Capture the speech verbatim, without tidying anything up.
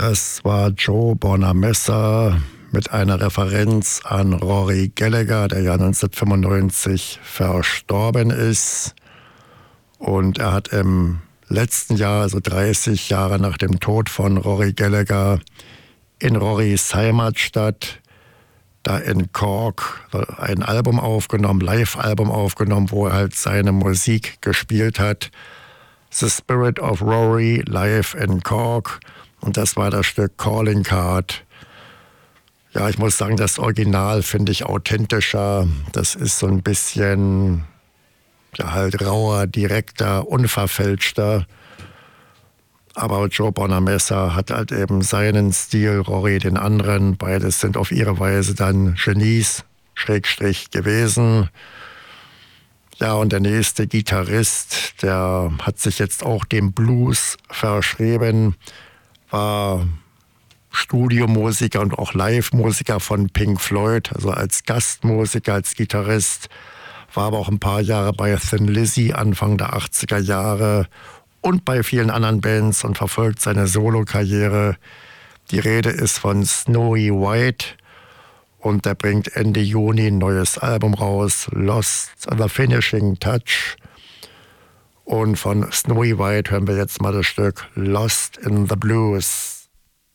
Das war Joe Bonamessa mit einer Referenz an Rory Gallagher, der ja neunzehnhundertfünfundneunzig verstorben ist. Und er hat im letzten Jahr, also dreißig Jahre nach dem Tod von Rory Gallagher, in Rorys Heimatstadt, da in Cork, ein Album aufgenommen, Live-Album aufgenommen, wo er halt seine Musik gespielt hat. The Spirit of Rory, live in Cork. Und das war das Stück Calling Card. Ja, ich muss sagen, das Original finde ich authentischer. Das ist so ein bisschen, ja, halt rauer, direkter, unverfälschter. Aber Joe Bonamessa hat halt eben seinen Stil, Rory den anderen. Beides sind auf ihre Weise dann Genies, Schrägstrich gewesen. Ja, und der nächste Gitarrist, der hat sich jetzt auch dem Blues verschrieben, war Studiomusiker und auch Live-Musiker von Pink Floyd, also als Gastmusiker, als Gitarrist, war aber auch ein paar Jahre bei Thin Lizzy, Anfang der achtziger Jahre und bei vielen anderen Bands und verfolgt seine Solokarriere. Die Rede ist von Snowy White und der bringt Ende Juni ein neues Album raus, Lost the Finishing Touch. Und von Snowy White hören wir jetzt mal das Stück Lost in the Blues.